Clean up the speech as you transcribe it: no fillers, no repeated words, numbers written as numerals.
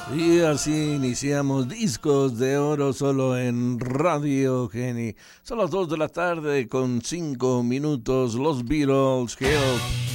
Y así iniciamos Discos de Oro solo en Radio Geni. Son las 2 de la tarde con 5 minutos. Los Beatles, Help.